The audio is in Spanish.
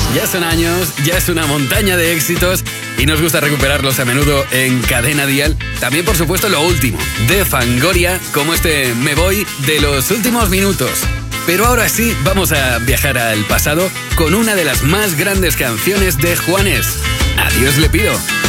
Ya son años, ya es una montaña de éxitos y nos gusta recuperarlos a menudo en Cadena Dial. También, por supuesto, lo último de Fangoria, como este Me Voy de los últimos minutos. Pero ahora sí, vamos a viajar al pasado con una de las más grandes canciones de Juanes. Adiós le pido.